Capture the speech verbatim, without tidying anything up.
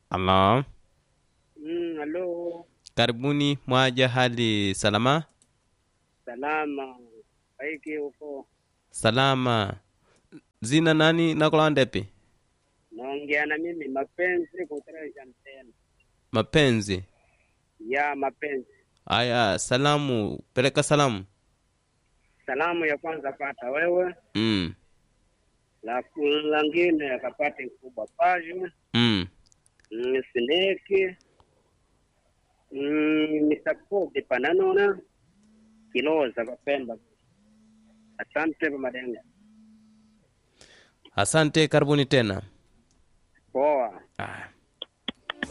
Halo, Mm, halo, karibuni. Mwaja hali salama? salama. Aiki huko Salama. Zina nani nakula ndepi? naongea na mimi mapenzi kutresha mtena Mapenzi. ya mapenzi. Aya, salamu. Peleka salamu. Salamu ya kwanza pata wewe, Mm. la langine akapata mkubwa paju Mm. mm, sineki mm, misakobi pananona kiloza papemba. Asante kwa madenga. Asante, karibuni tena. Poa. Ah.